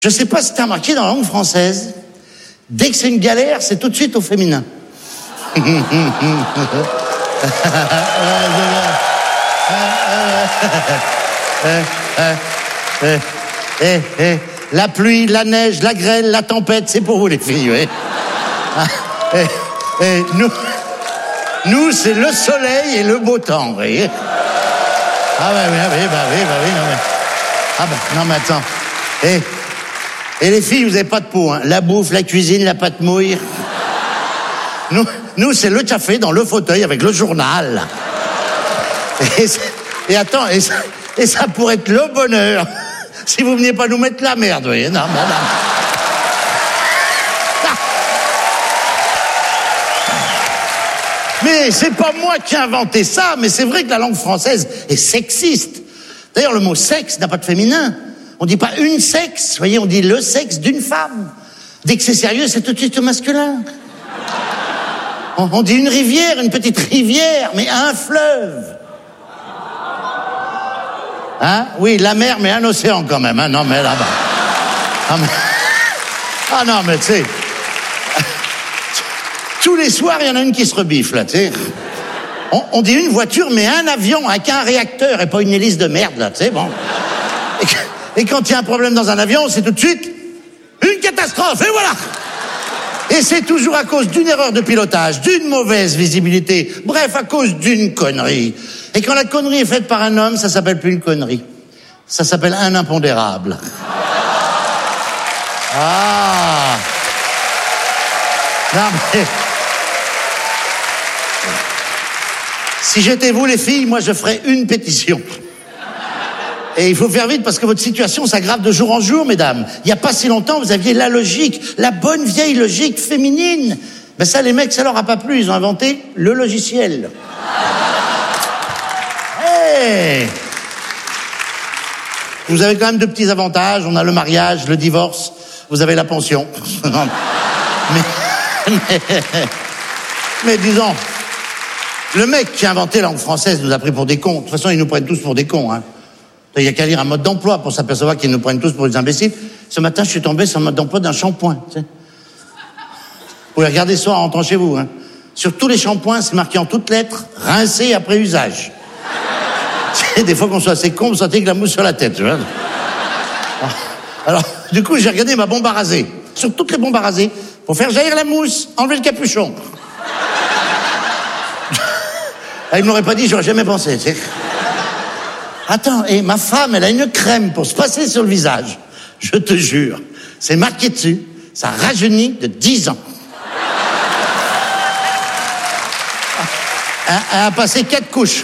Je sais pas si t'as remarqué dans la langue française, dès que c'est une galère, c'est tout de suite au féminin. La pluie, la neige, la grêle, la tempête, c'est pour vous les filles, oui. Nous, c'est le soleil et le beau temps, vous voyez. Ah oui, non mais... Ah ben, non mais attends. Et les filles, vous avez pas de peau, hein. La bouffe, la cuisine, la pâte mouille. Nous, c'est le café dans le fauteuil avec le journal. Et attends, et ça pourrait être le bonheur si vous veniez pas nous mettre la merde, vous voyez. Non. Mais c'est pas moi qui ai inventé ça, mais c'est vrai que la langue française est sexiste. D'ailleurs, le mot sexe n'a pas de féminin. On dit pas une sexe, vous voyez, on dit le sexe d'une femme. Dès que c'est sérieux, c'est tout de suite au masculin. On dit une rivière, une petite rivière, mais un fleuve. Hein? Oui, la mer, mais un océan quand même. Hein? Non, mais là-bas. Ah non, mais tu sais... Tous les soirs, il y en a une qui se rebiffe, là, tu sais. On dit une voiture, mais un avion avec un réacteur et pas une hélice de merde, là, tu sais, bon. Et quand il y a un problème dans un avion, c'est tout de suite une catastrophe, et voilà. Et c'est toujours à cause d'une erreur de pilotage, d'une mauvaise visibilité, bref, à cause d'une connerie. Et quand la connerie est faite par un homme, ça s'appelle plus une connerie. Ça s'appelle un impondérable. Ah. Non, mais... Si j'étais vous, les filles, moi, je ferais une pétition. Et il faut faire vite parce que votre situation s'aggrave de jour en jour, mesdames. Il n'y a pas si longtemps, vous aviez la logique, la bonne vieille logique féminine. Ben ça, les mecs, ça leur a pas plu. Ils ont inventé le logiciel. Hey. Vous avez quand même de petits avantages. On a le mariage, le divorce. Vous avez la pension. Mais disons, le mec qui a inventé la langue française nous a pris pour des cons. De toute façon, ils nous prennent tous pour des cons, hein. Il y a qu'à lire un mode d'emploi pour s'apercevoir qu'ils nous prennent tous pour des imbéciles. Ce matin, je suis tombé sur le mode d'emploi d'un shampoing. Tu sais. Vous pouvez regarder ça en rentrant chez vous. Hein. Sur tous les shampoings, c'est marqué en toutes lettres, rincé après usage. Des fois qu'on soit assez con, vous sentez que la mousse sur la tête. Tu vois. Alors, du coup, j'ai regardé ma bombe à raser. Sur toutes les bombes à raser, pour faire jaillir la mousse, enlever le capuchon. Il me l'aurait pas dit, j'aurais jamais pensé. Tu sais. Attends, et ma femme, elle a une crème pour se passer sur le visage. Je te jure, c'est marqué dessus, ça rajeunit de 10 ans. Elle a passé 4 couches.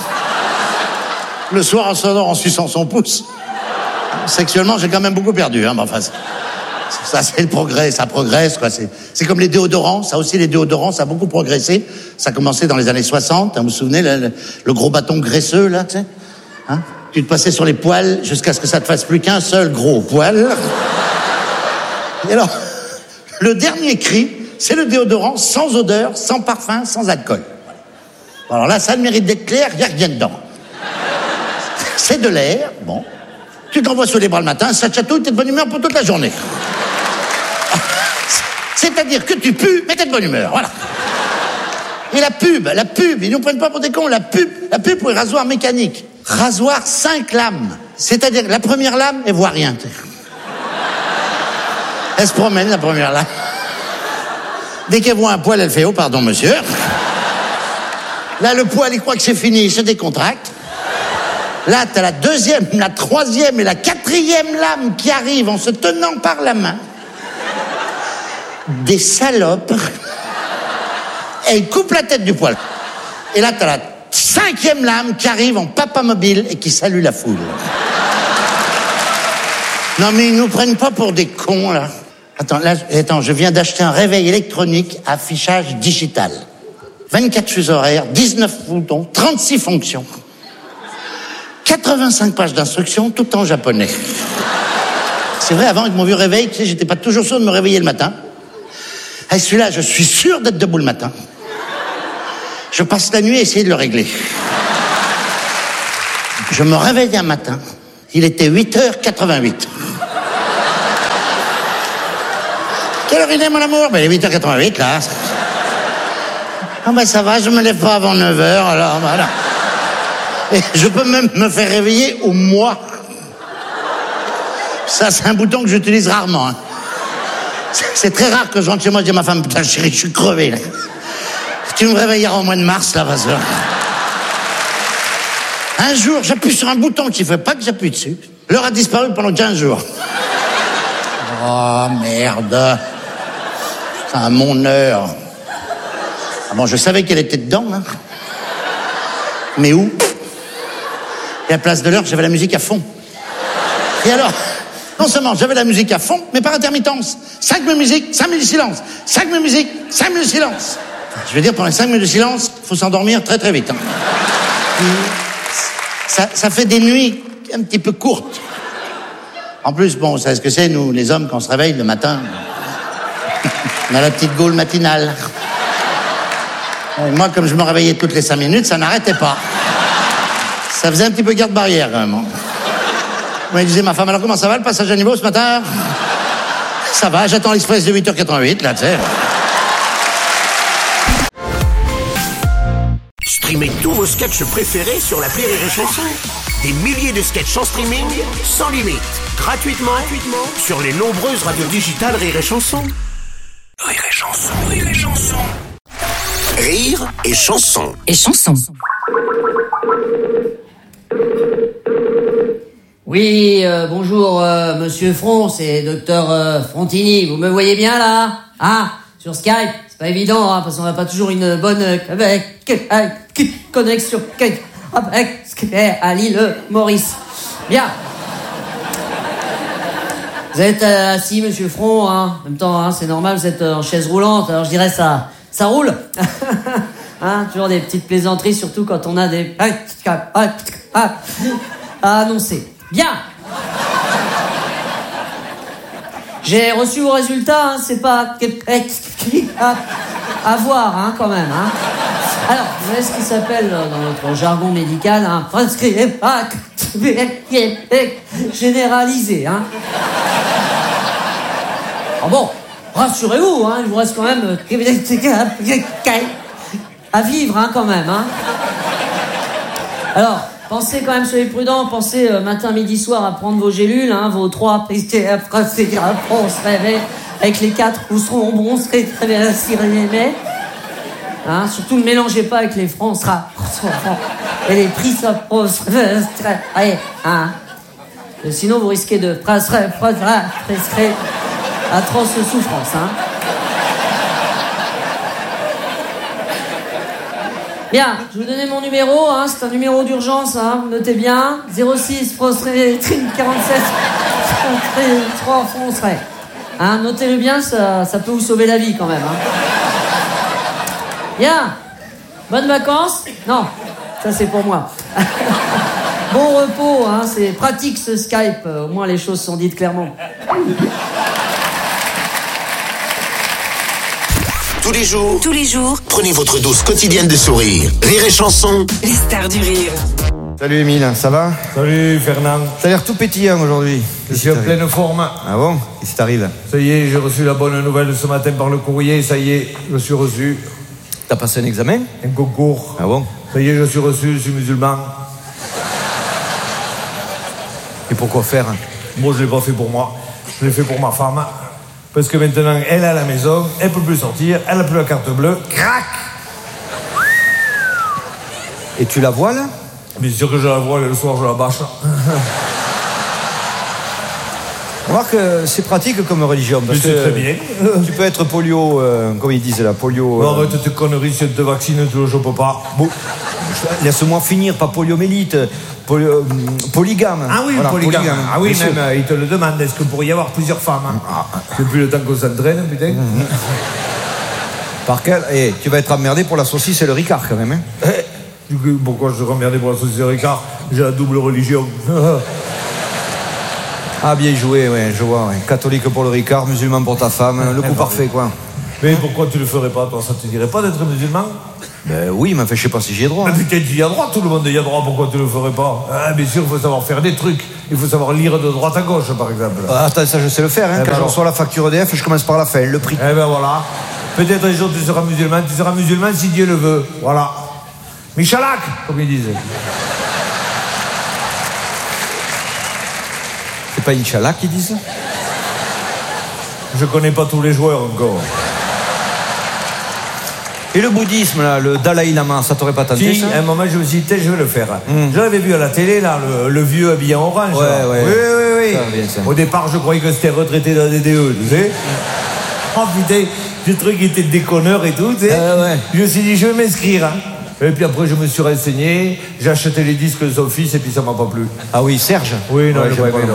Le soir, en s'endort en suçant son pouce. Sexuellement, j'ai quand même beaucoup perdu, hein, mais enfin, ça c'est le progrès, ça progresse, quoi. C'est comme les déodorants, ça aussi, les déodorants, ça a beaucoup progressé. Ça a commencé dans les années 60, hein, vous vous souvenez, le gros bâton graisseux, là, tu sais. Hein? Tu te passais sur les poils jusqu'à ce que ça te fasse plus qu'un seul gros poil. Et alors, le dernier cri, c'est le déodorant sans odeur, sans parfum, sans alcool. Alors là, ça a le mérite d'être clair, il n'y a rien dedans. C'est de l'air, bon. Tu t'envoies sur les bras le matin, ça te chatouille, t'es de bonne humeur pour toute la journée. C'est-à-dire que tu pues, mais t'es de bonne humeur, voilà. Et la pub, ils nous prennent pas pour des cons, la pub pour les rasoirs mécaniques. Rasoir 5 lames. C'est-à-dire que la première lame, elle voit rien. Elle se promène, la première lame. Dès qu'elle voit un poil, elle fait « Oh, pardon, monsieur ». Là, le poil, il croit que c'est fini, il se décontracte. Là, t'as la deuxième, la troisième et la quatrième lame qui arrivent en se tenant par la main. Des salopes. Elle coupe la tête du poil. Et là, t'as la 5e lame qui arrive en papa mobile et qui salue la foule. Non, mais ils nous prennent pas pour des cons, là. Attends, je viens d'acheter un réveil électronique à affichage digital. 24 fuseaux horaires, 19 boutons, 36 fonctions. 85 pages d'instructions, tout en japonais. C'est vrai, avant, avec mon vieux réveil, tu sais, j'étais pas toujours sûr de me réveiller le matin. Et celui-là, je suis sûr d'être debout le matin. Je passe la nuit à essayer de le régler. Je me réveille un matin, il était 8h88. Quelle heure il est, mon amour? Ben, il est 8h88, là. Ah ben ça va, je me lève pas avant 9h, alors voilà. Et je peux même me faire réveiller au mois. Ça, c'est un bouton que j'utilise rarement. Hein. C'est très rare que je rentre chez moi et je dis à ma femme, putain chérie, je suis crevé, là. Tu me réveilleras au mois de mars, là, vas-y. Un jour, j'appuie sur un bouton qui fait pas que j'appuie dessus. L'heure a disparu pendant 15 jours. Oh, merde. C'est à mon heure. Ah bon, je savais qu'elle était dedans, hein. Mais où? Et à la place de l'heure, j'avais la musique à fond. Et alors, non seulement j'avais la musique à fond, mais par intermittence. 5 minutes de musique, 5 minutes de silence. 5 minutes de musique, 5 minutes de silence. Je veux dire, pendant les 5 minutes de silence, il faut s'endormir très très vite. Hein. Ça fait des nuits un petit peu courtes. En plus, bon, vous savez ce que c'est, nous, les hommes, quand on se réveille le matin, on a la petite gaule matinale. Et moi, comme je me réveillais toutes les 5 minutes, ça n'arrêtait pas. Ça faisait un petit peu garde-barrière, quand même. Moi, je disais, ma femme, alors comment ça va, le passage à niveau ce matin? Ça va, j'attends l'express de 8h88, là, tu sais. Streamez tous vos sketchs préférés sur l'appli Rire et Chanson. Des milliers de sketchs en streaming, sans limite, gratuitement sur les nombreuses radios digitales Rire et Chanson. Rire et Chanson, Rire et Chanson. Rire et Chanson. Et chanson. Oui, bonjour, monsieur Front, c'est docteur Frontini. Vous me voyez bien, là? Ah, sur Skype. C'est pas évident, hein, parce qu'on n'a pas toujours une bonne connexion avec à l'île Maurice. Bien. Vous êtes assis, monsieur Front, hein. En même temps, hein, c'est normal, vous êtes en chaise roulante, alors je dirais ça roule. Hein, toujours des petites plaisanteries, surtout quand on a des à annoncer. Bien. J'ai reçu vos résultats, hein, c'est pas à voir, hein, quand même, hein. Alors, vous savez ce qui s'appelle, dans notre jargon médical, un généralisé, hein. Ah bon, rassurez-vous, hein, il vous reste quand même à vivre, hein, quand même, hein. Alors, pensez quand même, soyez prudents, pensez matin, midi, soir à prendre vos gélules, hein, vos 3 on se réveille, avec les 4, vous seront bons, se réveille, hein, surtout ne mélangez pas avec les francs, et les prix, ça, allez, hein. Sinon, vous risquez de prescrire atroce souffrance, hein. Bien, je vais vous donner mon numéro, hein, c'est un numéro d'urgence, hein, vous notez bien, 06 47 3 foncerait. Hein, notez-le bien, ça peut vous sauver la vie quand même, hein. Bien, bonnes vacances? Non, ça c'est pour moi. Bon repos, hein, c'est pratique ce Skype, au moins les choses sont dites clairement. Tous les jours, prenez votre dose quotidienne de sourire. Rire et Chanson. Les stars du rire. Salut Émile, ça va? Salut Fernand. T'as l'air tout pétillant aujourd'hui. Je suis en pleine forme. Ah bon? Qu'est-ce qui t'arrive? Ça y est, j'ai reçu la bonne nouvelle ce matin par le courrier. Ça y est, je suis reçu. T'as passé un examen? Un concours. Ah bon? Ça y est, je suis reçu, je suis musulman. Et pourquoi faire? Moi, je l'ai pas fait pour moi. Je l'ai fait pour ma femme. Parce que maintenant, elle est à la maison, elle peut plus sortir, elle a plus la carte bleue. Crac! Et tu la vois là? Bien sûr que je la vois, le soir, je la bâche. Remarque, c'est pratique comme religion. Parce Mais c'est que très bien. Tu peux être polio, comme ils disent là, polio... Arrête tes conneries, si elle te vaccine, tu le chopes pas. Bon, laisse-moi finir, pas poliomélite, polygame. Ah oui, voilà, polygame. Ah oui, bien même, sûr. il te le demande. Est-ce qu'il pourrait y avoir plusieurs femmes, hein? Depuis le temps qu'on s'entraîne, putain. Par quel... Eh, tu vas être emmerdé pour la saucisse et le ricard quand même, hein. Du coup, pourquoi je serais emmerdé pour la saucisse Ricard? J'ai la double religion. Ah, bien joué, ouais, je vois, ouais. Catholique pour le ricard, musulman pour ta femme, le coup parfait, quoi. Mais pourquoi tu le ferais pas, toi? Ça te dirait pas d'être musulman? Ben oui, mais enfin, je sais pas si j'y ai droit. Mais putain, tu y as droit, tout le monde y a droit, pourquoi tu le ferais pas? Ah, bien sûr, il faut savoir faire des trucs. Il faut savoir lire de droite à gauche, par exemple. Attends, ça je sais le faire. Hein. Quand je reçois la facture EDF, je commence par la fin, le prix. Eh ben voilà. Peut-être un jour tu seras musulman si Dieu le veut. Voilà. Michalak, comme ils disent. C'est pas Inch'Allah qui dit ça? Je connais pas tous les joueurs encore. Et le bouddhisme, là, le Dalai Lama, ça t'aurait pas tenté, Si, ça? à un moment, je me suis dit, je vais le faire. Je l'avais vu à la télé, là, le vieux habillé en orange. Ouais, là. ouais. Oui. Ça revient, ça. Au départ, je croyais que c'était retraité d'un DDE, tu sais. Oh putain, le truc était déconneur et tout, tu sais. Ouais. Je me suis dit, je vais m'inscrire. Hein. Et puis après, je me suis renseigné, j'ai acheté les disques de son fils et puis ça m'a pas plu. Ah oui, Serge? Oui, non, Ouais, j'ai j'aime pas aimé, pas.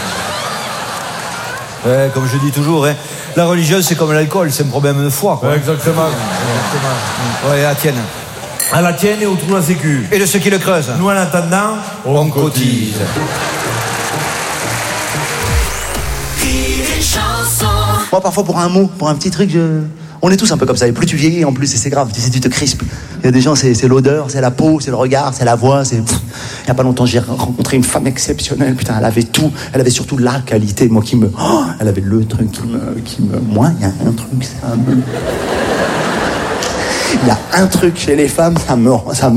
non. Ouais, comme je dis toujours, hein, la religion c'est comme l'alcool, c'est un problème de foi, quoi. Ouais, exactement. Ouais, la tienne. À la tienne et au trou à sécu. Et de ceux qui le creusent. Nous, en attendant, On cotise. Moi, parfois, pour un mot, pour un petit truc, on est tous un peu comme ça. Et plus tu vieillis, en plus, et c'est grave. Tu sais, tu te crispes. Il y a des gens, c'est l'odeur, c'est la peau, c'est le regard, c'est la voix. Il y a pas longtemps, j'ai rencontré une femme exceptionnelle. Putain, elle avait tout. Elle avait surtout la qualité. Moi, elle avait le truc moi, il y a un truc, il y a un truc chez les femmes, ça me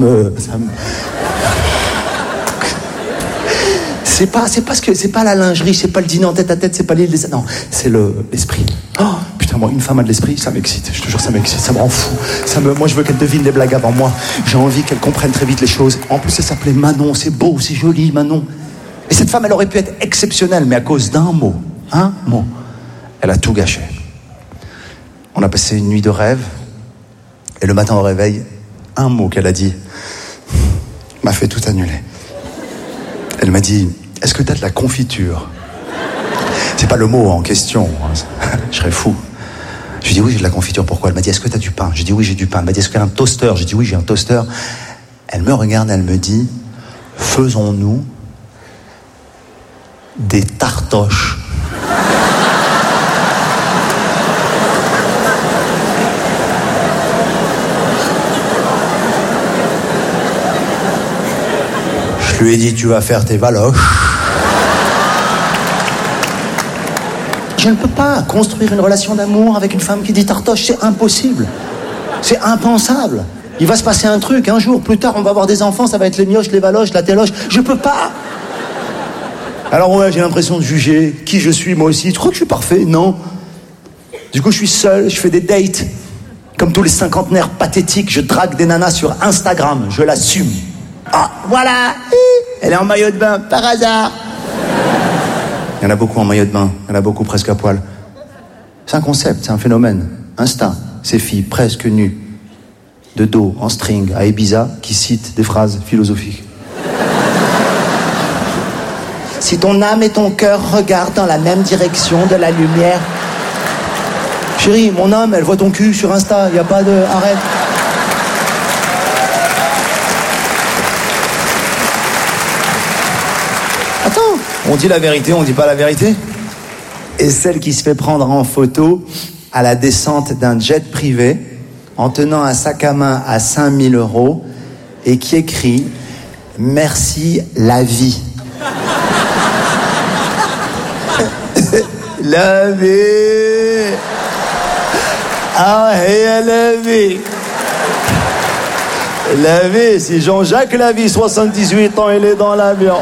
c'est pas la lingerie, c'est pas le dîner en tête à tête, c'est pas non, c'est l'esprit. Oh, putain, moi, une femme a de l'esprit, ça m'excite, je te jure, ça m'excite, ça me rend fou. Moi, je veux qu'elle devine les blagues avant moi. J'ai envie qu'elle comprenne très vite les choses. En plus, elle s'appelait Manon, c'est beau, c'est joli, Manon. Et cette femme, elle aurait pu être exceptionnelle, mais à cause d'un mot, elle a tout gâché. On a passé une nuit de rêve, et le matin au réveil, un mot qu'elle a dit m'a fait tout annuler. Elle m'a dit, est-ce que t'as de la confiture? C'est pas le mot en question, je serais fou. Je lui ai dit, oui, j'ai de la confiture, pourquoi? Elle m'a dit, est-ce que t'as du pain? J'ai dit, oui, j'ai du pain. Elle m'a dit, est-ce qu'il y a un toaster? J'ai dit, oui, j'ai un toaster. Elle me regarde, elle me dit, faisons-nous des tartoches. Je lui ai dit, tu vas faire tes valoches. Je ne peux pas construire une relation d'amour avec une femme qui dit tartoche, c'est impossible. C'est impensable. Il va se passer un truc, un jour, plus tard, on va avoir des enfants, ça va être les mioches, les valoches, la téloche. Je peux pas. Alors ouais, j'ai l'impression de juger qui je suis, moi aussi. Tu crois que je suis parfait? Non. Du coup, je suis seul, je fais des dates. Comme tous les cinquantenaires pathétiques, je drague des nanas sur Instagram, je l'assume. Ah, voilà, elle est en maillot de bain, par hasard. Il y en a beaucoup en maillot de bain, il y en a beaucoup presque à poil. C'est un concept, c'est un phénomène. Insta, ces filles presque nues, de dos, en string, à Ibiza, qui citent des phrases philosophiques. Si ton âme et ton cœur regardent dans la même direction de la lumière... Chérie, mon âme, elle voit ton cul sur Insta, il n'y a pas de... Arrête. Attends, on dit la vérité, on dit pas la vérité. Et celle qui se fait prendre en photo à la descente d'un jet privé en tenant un sac à main à 5 000 € et qui écrit « Merci la vie ». La vie. Ah, et la vie. La vie, c'est Jean-Jacques Lavie, 78 ans, il est dans l'avion.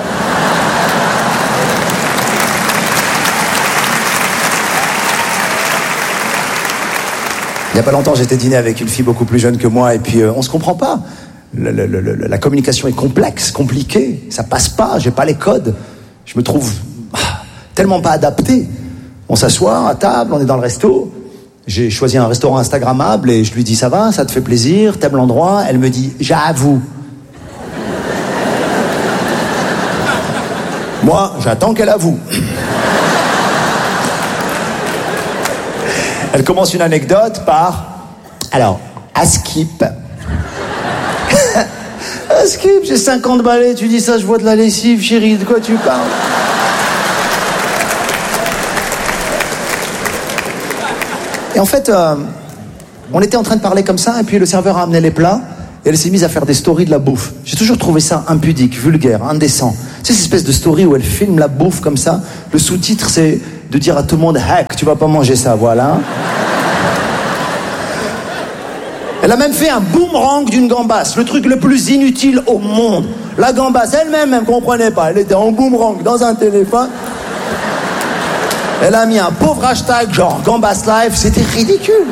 Il n'y a pas longtemps, j'étais dîner avec une fille beaucoup plus jeune que moi et puis on se comprend pas. La communication est complexe, compliquée, ça passe pas, j'ai pas les codes. Je me trouve tellement pas adapté. On s'assoit à table, on est dans le resto. J'ai choisi un restaurant instagrammable et je lui dis ça va, ça te fait plaisir, t'aimes l'endroit? Elle me dit j'avoue. Moi, j'attends qu'elle avoue. Elle commence une anecdote par alors, à Skip. À Skip, j'ai 50 balais, tu dis ça, je vois de la lessive, chérie, de quoi tu parles? Et en fait, on était en train de parler comme ça, et puis le serveur a amené les plats, et elle s'est mise à faire des stories de la bouffe. J'ai toujours trouvé ça impudique, vulgaire, indécent. Tu sais, cette espèce de story où elle filme la bouffe comme ça. Le sous-titre, c'est de dire à tout le monde, hack, tu vas pas manger ça, voilà. Elle a même fait un boomerang d'une gambasse, le truc le plus inutile au monde. La gambasse elle-même, elle comprenait pas. Elle était en boomerang dans un téléphone. Elle a mis un pauvre hashtag genre Gambasse Live, c'était ridicule.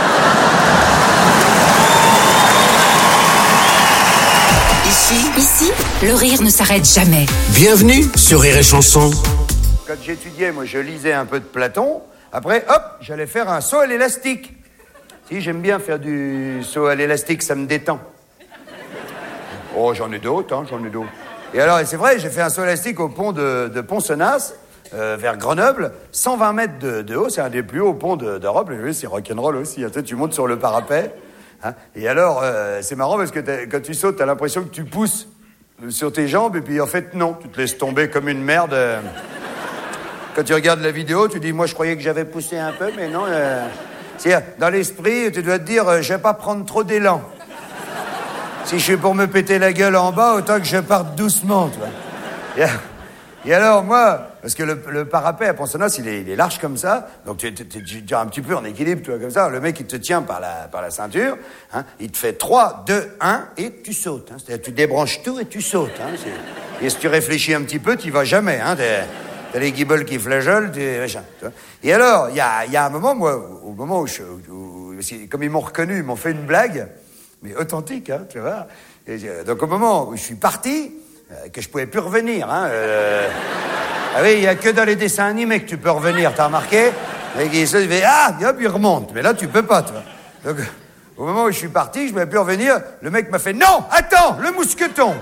Ici, le rire ne s'arrête jamais. Bienvenue sur Rire et Chanson. Quand j'étudiais, moi, je lisais un peu de Platon. Après, hop, j'allais faire un saut à l'élastique. Si, j'aime bien faire du saut à l'élastique, ça me détend. Oh, j'en ai d'autres, j'en ai d'autres. Et alors, et c'est vrai, j'ai fait un saut à l'élastique au pont de Pont-Senas, vers Grenoble, 120 mètres de haut, c'est un des plus hauts ponts d'Europe. Et c'est rock'n'roll aussi, tu montes sur le parapet. Hein, et alors, c'est marrant parce que quand tu sautes, t'as l'impression que tu pousses sur tes jambes, et puis en fait, non, tu te laisses tomber comme une merde. Quand tu regardes la vidéo, tu dis, moi, je croyais que j'avais poussé un peu, mais non. C'est-à-dire, dans l'esprit, tu dois te dire, je vais pas prendre trop d'élan. Si je suis pour me péter la gueule en bas, autant que je parte doucement, tu vois. Et alors, moi, parce que le parapet à Pont-Senas, il est large comme ça, donc tu es un petit peu en équilibre, tu vois, comme ça. Le mec, il te tient par la ceinture, hein, il te fait 3, 2, 1, et tu sautes. Hein, c'est-à-dire, tu débranches tout et tu sautes. Hein, et si tu réfléchis un petit peu, tu vas jamais. Hein, t'as les guibolles qui flageolent, machin. Tu vois. Et alors, il y a un moment, moi, au moment où comme ils m'ont reconnu, ils m'ont fait une blague, mais authentique, hein, tu vois. Et, donc, au moment où je suis parti, que je pouvais plus revenir, hein. Ah oui, il y a que dans les dessins animés que tu peux revenir, t'as remarqué? Et il se fait, hop, il remonte. Mais là, tu peux pas, tu vois. Donc, au moment où je suis parti, je pouvais plus revenir. Le mec m'a fait, non, attends, le mousqueton.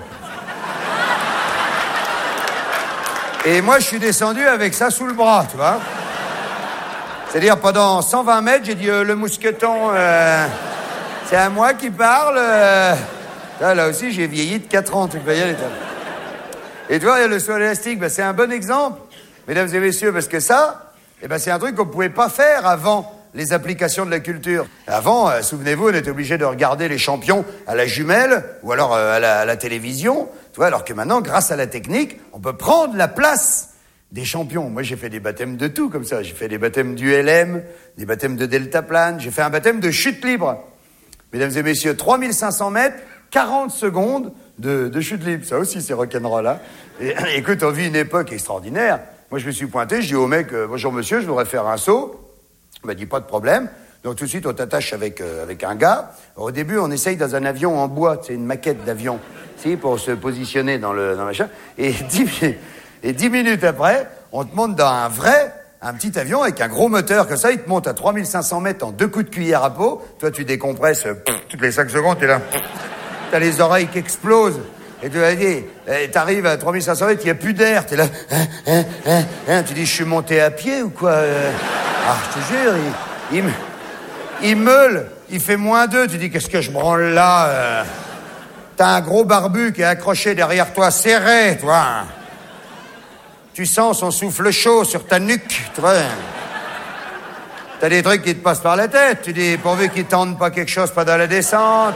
Et moi, je suis descendu avec ça sous le bras, tu vois. C'est-à-dire, pendant 120 mètres, j'ai dit, le mousqueton, c'est à moi qui parle. Là aussi, j'ai vieilli de 4 ans, tu peux y aller. Et tu vois, le saut élastique, c'est un bon exemple, mesdames et messieurs, parce que ça, c'est un truc qu'on ne pouvait pas faire avant les applications de la culture. Avant, souvenez-vous, on était obligé de regarder les champions à la jumelle ou alors à la télévision, tu vois, alors que maintenant, grâce à la technique, on peut prendre la place des champions. Moi, j'ai fait des baptêmes de tout comme ça. J'ai fait des baptêmes du LM, des baptêmes de deltaplane, j'ai fait un baptême de chute libre. Mesdames et messieurs, 3500 mètres, 40 secondes de chute libre. Ça aussi, c'est rock'n'roll, hein. Et écoute, on vit une époque extraordinaire. Moi, je me suis pointé, je dis au mec, bonjour monsieur, je voudrais faire un saut. Il m'a dit, pas de problème. Donc, tout de suite, on t'attache avec un gars. Alors, au début, on essaye dans un avion en bois, c'est une maquette d'avion, pour se positionner dans le machin. Et 10 minutes après, on te monte dans un petit avion avec un gros moteur comme ça, il te monte à 3500 mètres en 2 coups de cuillère à peau. Toi, tu décompresses toutes les 5 secondes, t'es là. T'as les oreilles qui explosent. Et tu vas dire, t'arrives à 3500 mètres, il n'y a plus d'air. T'es là, tu dis, je suis monté à pied ou quoi? Je te jure, il meule, il fait -2. Tu dis, qu'est-ce que je branle là? T'as un gros barbu qui est accroché derrière toi, serré, toi. Tu sens son souffle chaud sur ta nuque, tu vois. T'as des trucs qui te passent par la tête. Tu dis, pourvu qu'ils tendent pas quelque chose pendant la descente.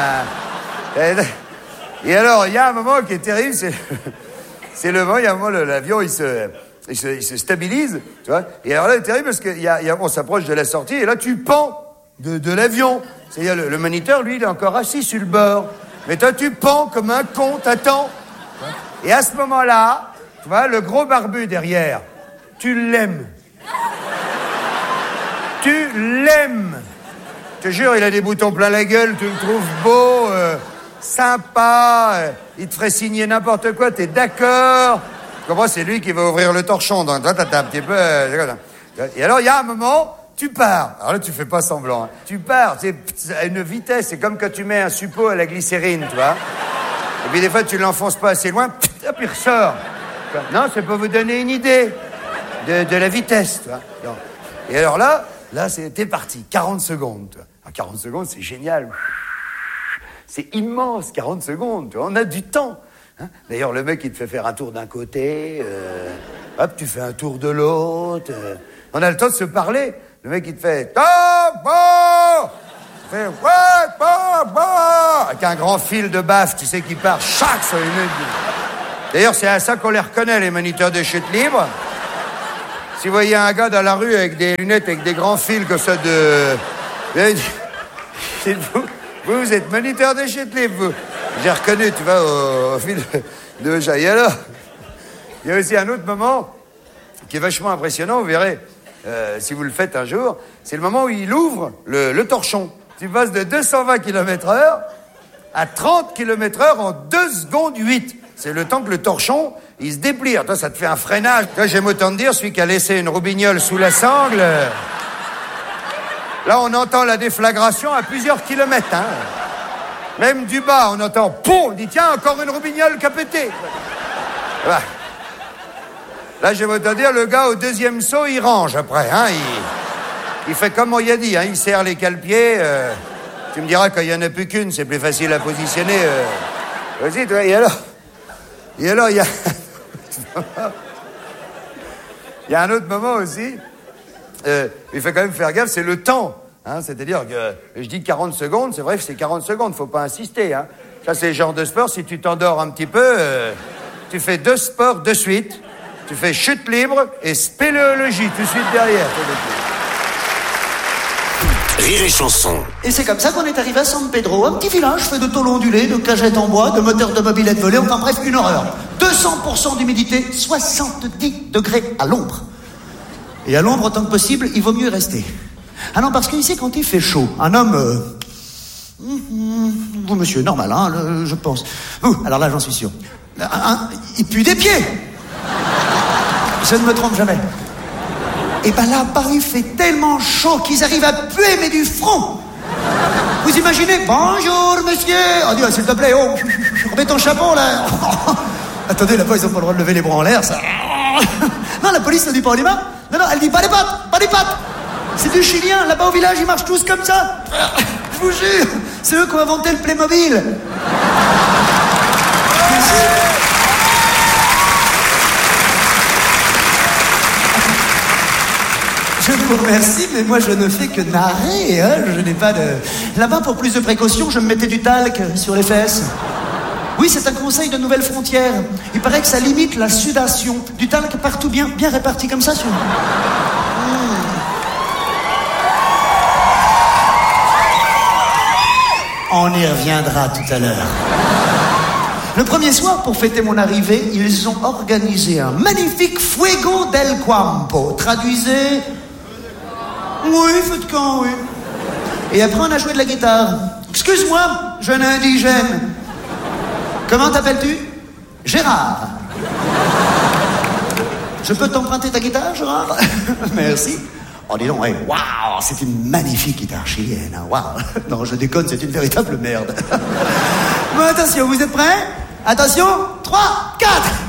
Et alors, il y a un moment qui est terrible, c'est le moment, il y a un moment, l'avion, il se stabilise, tu vois. Et alors là, c'est terrible parce qu'on s'approche de la sortie, et là, tu pends de l'avion. C'est-à-dire, le moniteur, lui, il est encore assis sur le bord. Mais toi, tu pends comme un con, t'attends. Et à ce moment-là, tu vois, le gros barbu derrière, tu l'aimes. Tu l'aimes. Je te jure, il a des boutons plein la gueule, tu le trouves beau, sympa, il te ferait signer n'importe quoi, t'es d'accord. Tu comprends, c'est lui qui va ouvrir le torchon, donc toi, t'as un petit peu... Et alors, il y a un moment, tu pars. Alors là, tu fais pas semblant. Hein. Tu pars, c'est à une vitesse, c'est comme quand tu mets un suppôt à la glycérine, tu vois. Et puis des fois, tu l'enfonces pas assez loin, hop, il ressort. Non, c'est pour vous donner une idée de la vitesse, tu vois. Et alors là, t'es parti, 40 secondes, tu vois. Alors, 40 secondes, c'est génial. C'est immense, 40 secondes, tu vois. On a du temps. Hein. D'ailleurs, le mec, il te fait faire un tour d'un côté, hop, tu fais un tour de l'autre. On a le temps de se parler. Le mec, il te fait « Bon !» Il fait « Ouais, bon !» Avec un grand fil de baffe, tu sais, qui part chaque sur une minute. D'ailleurs, c'est à ça qu'on les reconnaît, les moniteurs de chute libre. Si vous voyez un gars dans la rue avec des lunettes, avec des grands fils comme ça de... Vous êtes moniteur de chute libre, vous. J'ai reconnu, tu vois, au fil de ça. Et alors, il y a aussi un autre moment qui est vachement impressionnant, vous verrez, si vous le faites un jour, c'est le moment où il ouvre le torchon. Tu passes de 220 km/h à 30 km/h en 2 secondes 8. C'est le temps que le torchon, il se déplie. Toi, ça te fait un freinage. Toi, j'aime autant te dire, celui qui a laissé une robignole sous la sangle... Là, on entend la déflagration à plusieurs kilomètres. Hein. Même du bas, on entend « Poum !» On dit « Tiens, encore une robignole qui a pété !» Voilà. Là, je vais te dire, le gars, au deuxième saut, il range après. Hein. Il fait comme on y a dit, hein. Il serre les cale-pieds. Tu me diras, quand il n'y en a plus qu'une, c'est plus facile à positionner. Vas-y, toi. Et alors, il y a... il y a un autre moment aussi... il faut quand même faire gaffe, c'est le temps. Hein, c'est-à-dire que je dis 40 secondes, c'est vrai que c'est 40 secondes, faut pas insister. Hein. Ça, c'est le genre de sport, si tu t'endors un petit peu, tu fais 2 sports de suite. Tu fais chute libre et spéléologie tout de suite derrière. Rire et Chanson. Et c'est comme ça qu'on est arrivé à San Pedro, un petit village fait de tôles ondulées, de cagettes en bois, de moteurs de mobylettes volés, enfin bref, une horreur. 200% d'humidité, 70 degrés à l'ombre. Et à l'ombre, autant que possible, il vaut mieux y rester. Ah non, parce qu'ici, quand il fait chaud, un homme... vous, monsieur, normal, hein, je pense. Vous, alors là, j'en suis sûr. Il pue des pieds. Je ne me trompe jamais. Et ben là, Paris fait tellement chaud qu'ils arrivent à puer, mais du front. Vous imaginez? Bonjour, monsieur. Oh, dis, s'il te plaît, oh, remets ton chapeau, là. Attendez, là-bas, ils n'ont pas le droit de lever les bras en l'air, ça. Non, la police ne dit pas aux mains. Non, elle dit pas les pattes, pas les pattes. C'est du chilien, là-bas au village, ils marchent tous comme ça. Je vous jure, c'est eux qui ont inventé le Playmobil. Je vous remercie, mais moi je ne fais que narrer, hein. Je n'ai pas de... Là-bas, pour plus de précaution, je me mettais du talc sur les fesses. Oui, c'est un conseil de Nouvelle Frontière. Il paraît que ça limite la sudation. Du talc partout bien réparti comme ça sur... On y reviendra tout à l'heure. Le premier soir, pour fêter mon arrivée, ils ont organisé un magnifique Fuego del Campo. Traduisez... Oui, feu de camp, oui. Et après, on a joué de la guitare. Excuse-moi, jeune indigène. Comment t'appelles-tu? Gérard. Je peux t'emprunter ta guitare, Gérard? Merci. Oh, dis donc, ouais, waouh, c'est une magnifique guitare chilienne, hein, waouh. Non, je déconne, c'est une véritable merde. Bon, attention, vous êtes prêts? Attention, 3, 4.